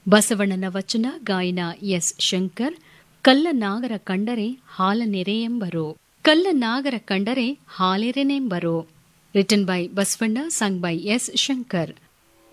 ಬಸವಣ್ಣನ ವಚನ ಗಾಯನ ಎಸ್ ಶಂಕರ್. ಕಲ್ಲ ನಾಗರ ಕಂಡರೆ ಹಾಲನೆರೆಯೆಂಬರು, ಕಲ್ಲ ನಾಗರ ಕಂಡರೆ ಹಾಲೆರೆನೆಂಬರು. Written by Basavanna, sung by S Shankar.